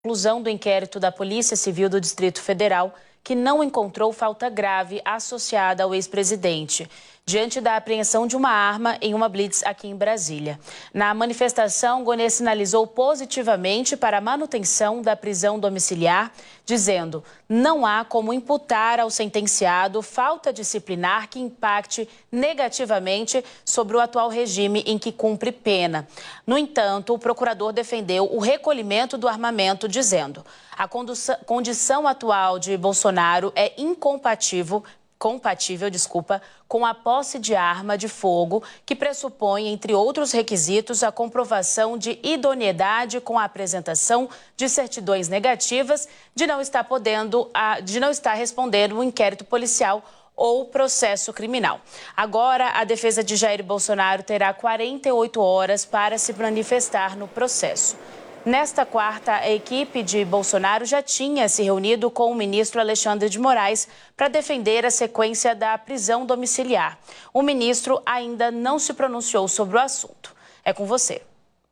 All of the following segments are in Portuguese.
Conclusão do inquérito da Polícia Civil do Distrito Federal, que não encontrou falta grave associada ao ex-presidente, diante da apreensão de uma arma em uma blitz aqui em Brasília. Na manifestação, Gonê sinalizou positivamente para a manutenção da prisão domiciliar, dizendo: não há como imputar ao sentenciado falta disciplinar que impacte negativamente sobre o atual regime em que cumpre pena. No entanto, o procurador defendeu o recolhimento do armamento, dizendo: a condição atual de Bolsonaro é incompatível com a posse de arma de fogo, que pressupõe, entre outros requisitos, a comprovação de idoneidade com a apresentação de certidões negativas de não estar respondendo um inquérito policial ou processo criminal. Agora, a defesa de Jair Bolsonaro terá 48 horas para se manifestar no processo. Nesta quarta, a equipe de Bolsonaro já tinha se reunido com o ministro Alexandre de Moraes para defender a sequência da prisão domiciliar. O ministro ainda não se pronunciou sobre o assunto. É com você.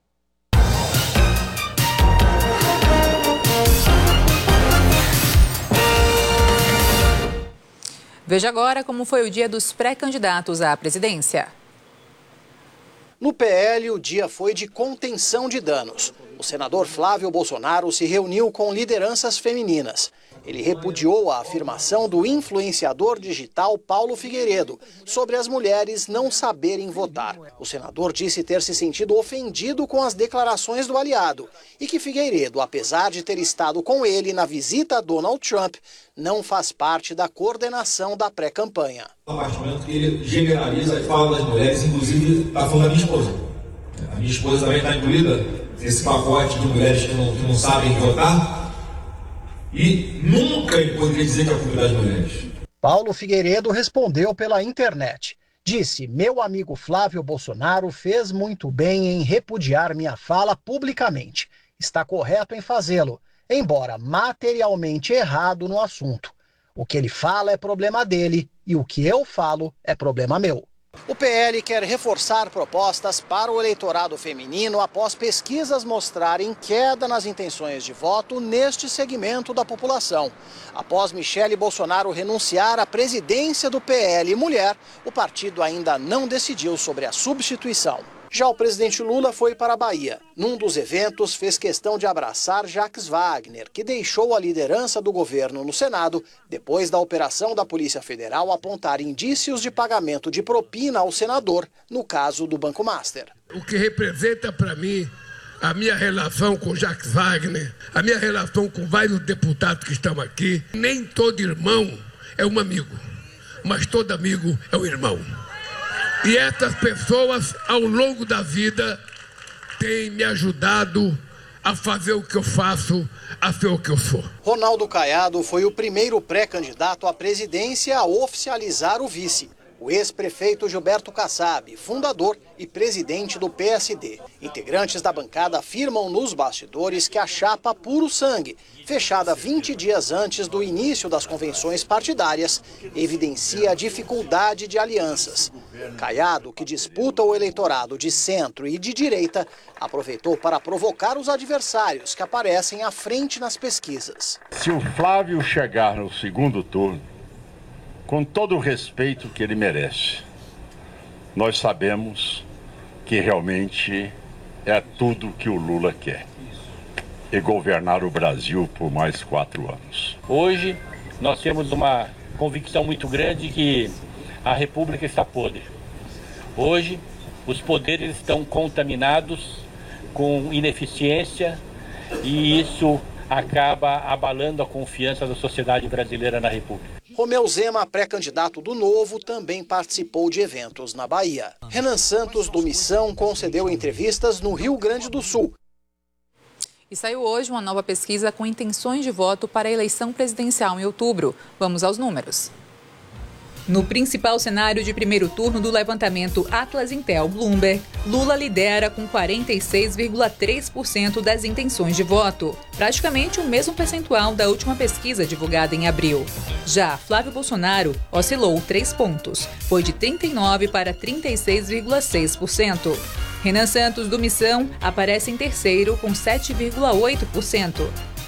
Veja agora como foi o dia dos pré-candidatos à presidência. No PL, o dia foi de contenção de danos. O senador Flávio Bolsonaro se reuniu com lideranças femininas. Ele repudiou a afirmação do influenciador digital Paulo Figueiredo sobre as mulheres não saberem votar. O senador disse ter se sentido ofendido com as declarações do aliado e que Figueiredo, apesar de ter estado com ele na visita a Donald Trump, não faz parte da coordenação da pré-campanha. O partido que ele generaliza e fala das mulheres, inclusive está falando da minha esposa. A minha esposa também está incluída nesse pacote de mulheres que não sabem votar. E nunca ele poderia dizer que é a culpa das mulheres. Paulo Figueiredo respondeu pela internet. Disse: meu amigo Flávio Bolsonaro fez muito bem em repudiar minha fala publicamente. Está correto em fazê-lo, embora materialmente errado no assunto. O que ele fala é problema dele e o que eu falo é problema meu. O PL quer reforçar propostas para o eleitorado feminino após pesquisas mostrarem queda nas intenções de voto neste segmento da população. Após Michele Bolsonaro renunciar à presidência do PL Mulher, o partido ainda não decidiu sobre a substituição. Já o presidente Lula foi para a Bahia. Num dos eventos, fez questão de abraçar Jacques Wagner, que deixou a liderança do governo no Senado depois da operação da Polícia Federal apontar indícios de pagamento de propina ao senador, no caso do Banco Master. O que representa para mim a minha relação com Jacques Wagner, a minha relação com vários deputados que estão aqui. Nem todo irmão é um amigo, mas todo amigo é um irmão. E essas pessoas, ao longo da vida, têm me ajudado a fazer o que eu faço, a ser o que eu sou. Ronaldo Caiado foi o primeiro pré-candidato à presidência a oficializar o vice. O ex-prefeito Gilberto Kassab, fundador e presidente do PSD. Integrantes da bancada afirmam nos bastidores que a chapa puro sangue, fechada 20 dias antes do início das convenções partidárias, evidencia a dificuldade de alianças. Caiado, que disputa o eleitorado de centro e de direita, aproveitou para provocar os adversários que aparecem à frente nas pesquisas. Se o Flávio chegar no segundo turno, com todo o respeito que ele merece, nós sabemos que realmente é tudo que o Lula quer, e governar o Brasil por mais 4 anos. Hoje nós temos uma convicção muito grande que a República está podre. Hoje os poderes estão contaminados com ineficiência e isso acaba abalando a confiança da sociedade brasileira na República. Romeu Zema, pré-candidato do Novo, também participou de eventos na Bahia. Renan Santos, do Missão, concedeu entrevistas no Rio Grande do Sul. E saiu hoje uma nova pesquisa com intenções de voto para a eleição presidencial em outubro. Vamos aos números. No principal cenário de primeiro turno do levantamento Atlas Intel Bloomberg, Lula lidera com 46,3% das intenções de voto, praticamente o mesmo percentual da última pesquisa divulgada em abril. Já Flávio Bolsonaro oscilou 3 pontos, foi de 39% para 36,6%. Renan Santos, do Missão, aparece em terceiro com 7,8%.